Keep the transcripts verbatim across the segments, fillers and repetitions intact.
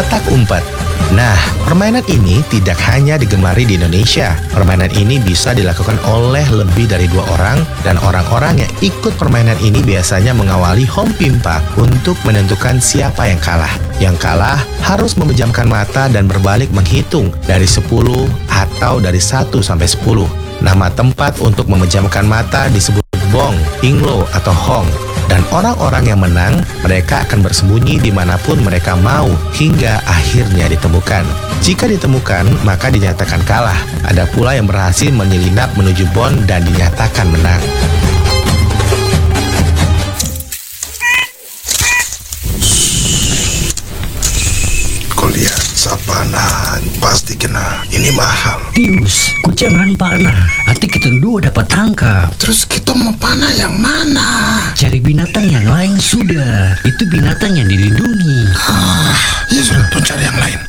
petak umpet. Nah, permainan ini tidak hanya digemari di Indonesia. Permainan ini bisa dilakukan oleh lebih dari dua orang, dan orang-orang yang ikut permainan ini biasanya mengawali home pimpa untuk menentukan siapa yang kalah. Yang kalah harus memejamkan mata dan berbalik menghitung dari sepuluh atau dari satu sampai sepuluh. Nama tempat untuk memejamkan mata disebut bong, inglo, atau hong. Dan orang-orang yang menang, mereka akan bersembunyi dimanapun mereka mau hingga akhirnya ditemukan. Jika ditemukan, maka dinyatakan kalah. Ada pula yang berhasil menyelinap menuju bon dan dinyatakan menang. Kau lihat, sapanan pasti kena. Ini mahal. Tius, ku jangan panah. Nanti kita dua dapat tangkap. Terus kita mau panah yang mana? Cari binatang yang lain sudah. Itu binatang yang dilindungi. Ah, ya sudah, tuh cari yang lain.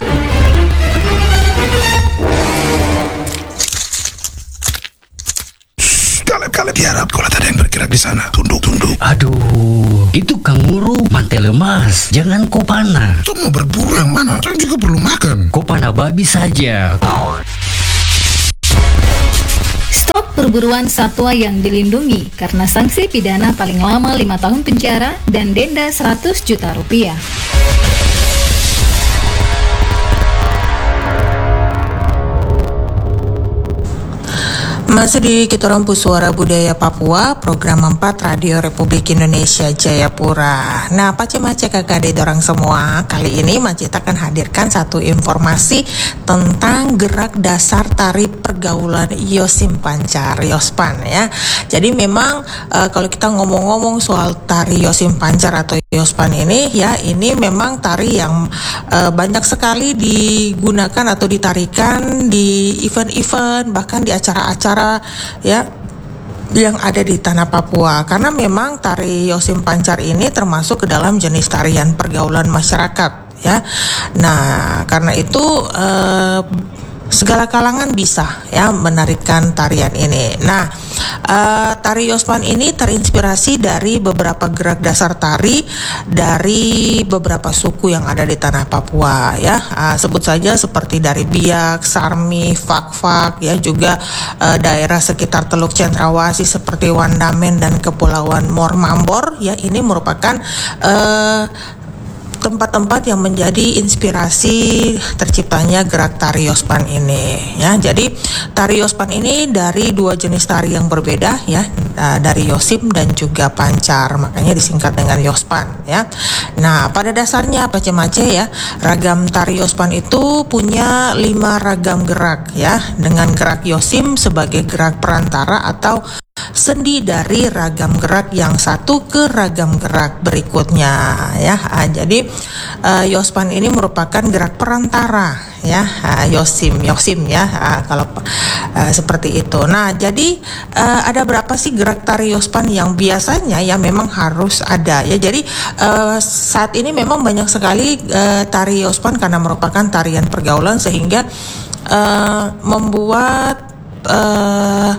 Kaleb-kaleb, biar aku lihat ada yang bergerak di sana. Tunduk, tunduk. Aduh, itu kanguru mantel emas. Jangan kau panah. Tuh mau berburu yang mana? Saya juga perlu makan. Kau panah babi saja. Stop perburuan satwa yang dilindungi karena sanksi pidana paling lama lima tahun penjara dan denda seratus juta rupiah. Masih di Kitorampu Suara Budaya Papua, program empat Radio Republik Indonesia Jayapura. Nah, pace-mace kakak dorang semua, kali ini Macita akan hadirkan satu informasi tentang gerak dasar tari pergaulan Yosim Pancar, Yospan ya. Jadi memang e, kalau kita ngomong-ngomong soal tari Yosim Pancar atau Yospan ini ya, ini memang tari yang e, banyak sekali digunakan atau ditarikan di event-event, bahkan di acara-acara ya yang ada di tanah Papua, karena memang tari Yosim Pancar ini termasuk ke dalam jenis tarian pergaulan masyarakat ya. Nah, karena itu eh, segala kalangan bisa ya menarikan tarian ini. Nah, uh, tari Yospan ini terinspirasi dari beberapa gerak dasar tari dari beberapa suku yang ada di tanah Papua ya. Uh, sebut saja seperti dari Biak, Sarmi, Fak-Fak ya, juga uh, daerah sekitar Teluk Cendrawasih seperti Wandamen dan Kepulauan Mormambor ya. Ini merupakan uh, tempat-tempat yang menjadi inspirasi terciptanya gerak tari Yospan ini ya. Jadi tari Yospan ini dari dua jenis tari yang berbeda ya, dari Yosim dan juga Pancar, makanya disingkat dengan Yospan ya. Nah, pada dasarnya apa cemace ya, ragam tari Yospan itu punya lima ragam gerak ya, dengan gerak Yosim sebagai gerak perantara atau sendi dari ragam gerak yang satu ke ragam gerak berikutnya ya. Ah, jadi uh, Yospan ini merupakan gerak perantara ya, uh, Yosim Yosim ya, uh, kalau uh, seperti itu. Nah, jadi uh, ada berapa sih gerak tari Yospan yang biasanya ya memang harus ada ya. Jadi uh, saat ini memang banyak sekali uh, tari Yospan karena merupakan tarian pergaulan sehingga uh, membuat uh,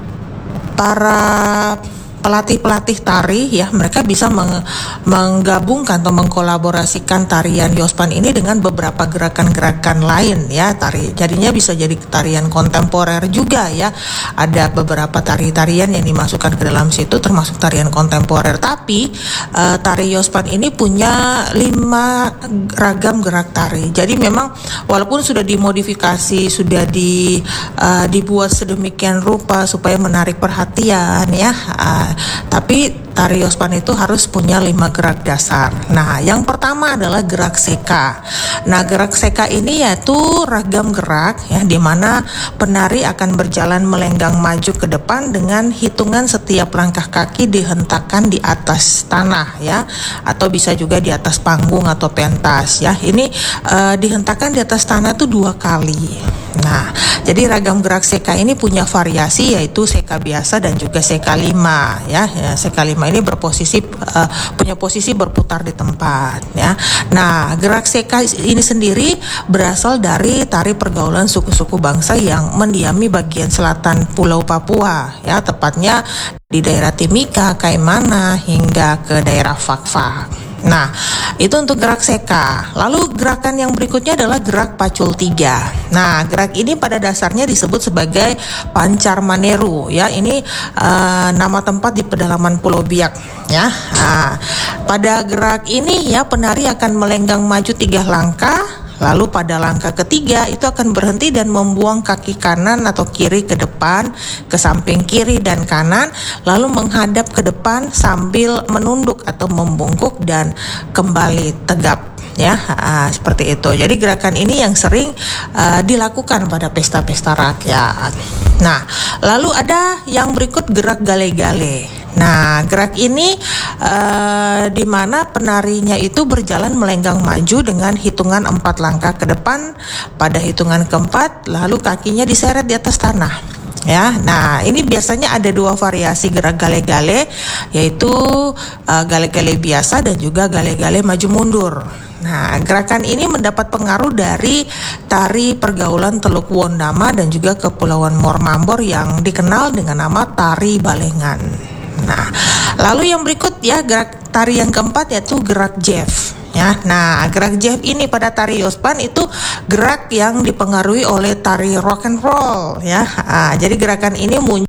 para pelatih-pelatih tari ya, mereka bisa meng- menggabungkan atau mengkolaborasikan tarian Yospan ini dengan beberapa gerakan-gerakan lain ya. Tari jadinya bisa jadi tarian kontemporer juga ya. Ada beberapa tari-tarian yang dimasukkan ke dalam situ termasuk tarian kontemporer. Tapi uh, tari Yospan ini punya lima ragam gerak tari. Jadi memang walaupun sudah dimodifikasi, sudah di uh, dibuat sedemikian rupa supaya menarik perhatian ya, uh, tapi tari Yospan itu harus punya lima gerak dasar. Nah, yang pertama adalah gerak seka. Nah, gerak seka ini yaitu ragam gerak ya, di mana penari akan berjalan melenggang maju ke depan dengan hitungan setiap langkah kaki dihentakkan di atas tanah ya, atau bisa juga di atas panggung atau pentas ya. Ini uh, dihentakkan di atas tanah tuh dua kali. Nah, jadi ragam gerak seka ini punya variasi, yaitu seka biasa dan juga seka lima ya. Ya, seka lima ini berposisi uh, punya posisi berputar di tempat ya. Nah, gerak seka ini sendiri berasal dari tari pergaulan suku-suku bangsa yang mendiami bagian selatan Pulau Papua ya, tepatnya di daerah Timika, Kaimana hingga ke daerah Fak-Fak. Nah, itu untuk gerak seka. Lalu gerakan yang berikutnya adalah gerak pacul tiga. Nah, gerak ini pada dasarnya disebut sebagai pancar maneru ya. Ini uh, nama tempat di pedalaman Pulau Biak ya. Nah, pada gerak ini ya penari akan melenggang maju tiga langkah. Lalu pada langkah ketiga itu akan berhenti dan membuang kaki kanan atau kiri ke depan, ke samping kiri dan kanan, lalu menghadap ke depan sambil menunduk atau membungkuk dan kembali tegap. Ya, uh, seperti itu. Jadi gerakan ini yang sering uh, dilakukan pada pesta-pesta rakyat. Nah, lalu ada yang berikut gerak gale-gale. Nah, gerak ini uh, di mana penarinya itu berjalan melenggang maju dengan hitungan empat langkah ke depan. Pada hitungan keempat, lalu kakinya diseret di atas tanah. Ya, nah ini biasanya ada dua variasi gerak gale-gale, yaitu uh, gale-gale biasa dan juga gale-gale maju mundur. Nah, gerakan ini mendapat pengaruh dari tari pergaulan Teluk Wondama dan juga Kepulauan Mormambor yang dikenal dengan nama tari balengan. Nah, lalu yang berikut ya gerak tari yang keempat yaitu gerak jeff. Ya, nah gerak jeff ini pada tari Yospan itu gerak yang dipengaruhi oleh tari rock and roll ya. Nah, jadi gerakan ini muncul